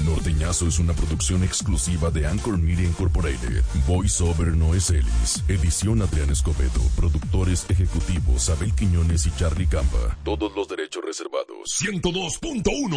Norteñazo es una producción exclusiva de Anchor Media Incorporated. Voice over Noé Celis. Edición Adrián Escobedo. Productores ejecutivos Abel Quiñones y Charlie Campa. Todos los derechos reservados. 102.1